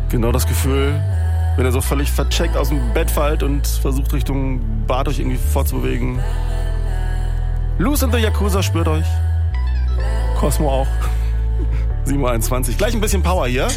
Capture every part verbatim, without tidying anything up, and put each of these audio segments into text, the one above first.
Genau das Gefühl, wenn ihr so völlig vercheckt aus dem Bett fallt und versucht Richtung Bad euch irgendwie fortzubewegen. Loose in the Yakuza spürt euch. Cosmo auch. sieben Uhr einundzwanzig. Gleich ein bisschen Power hier.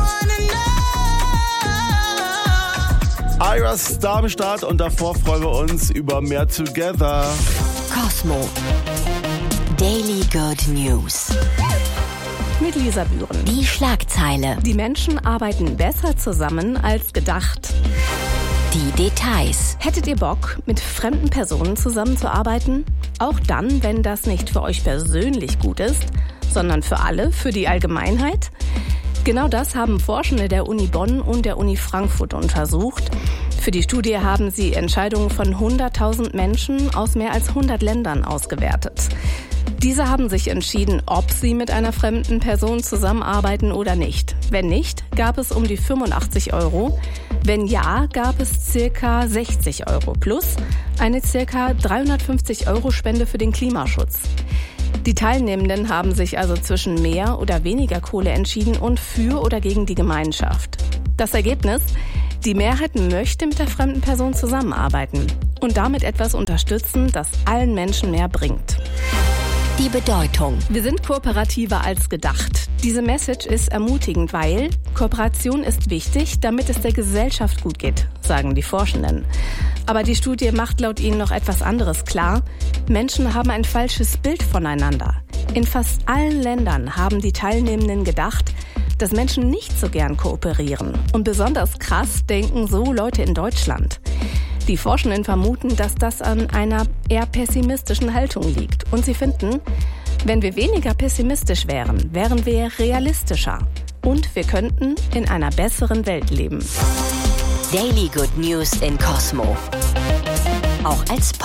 Ira Star am Start und davor freuen wir uns über mehr Together. Cosmo. Daily Good News. Mit Lisa Bühren. Die Schlagzeile. Die Menschen arbeiten besser zusammen als gedacht. Die Details. Hättet ihr Bock, mit fremden Personen zusammenzuarbeiten? Auch dann, wenn das nicht für euch persönlich gut ist, sondern für alle, für die Allgemeinheit? Genau das haben Forschende der Uni Bonn und der Uni Frankfurt untersucht. Für die Studie haben sie Entscheidungen von hunderttausend Menschen aus mehr als hundert Ländern ausgewertet. Diese haben sich entschieden, ob sie mit einer fremden Person zusammenarbeiten oder nicht. Wenn nicht, gab es um die fünfundachtzig Euro. Wenn ja, gab es circa sechzig Euro plus eine circa dreihundertfünfzig Euro Spende für den Klimaschutz. Die Teilnehmenden haben sich also zwischen mehr oder weniger Kohle entschieden und für oder gegen die Gemeinschaft. Das Ergebnis? Die Mehrheit möchte mit der fremden Person zusammenarbeiten und damit etwas unterstützen, das allen Menschen mehr bringt. Die Bedeutung. Wir sind kooperativer als gedacht. Diese Message ist ermutigend, weil Kooperation ist wichtig, damit es der Gesellschaft gut geht, sagen die Forschenden. Aber die Studie macht laut ihnen noch etwas anderes klar. Menschen haben ein falsches Bild voneinander. In fast allen Ländern haben die Teilnehmenden gedacht, dass Menschen nicht so gern kooperieren. Und besonders krass denken so Leute in Deutschland. Die Forschenden vermuten, dass das an einer eher pessimistischen Haltung liegt. Und sie finden, wenn wir weniger pessimistisch wären, wären wir realistischer. Und wir könnten in einer besseren Welt leben. Daily Good News in Cosmo. Auch als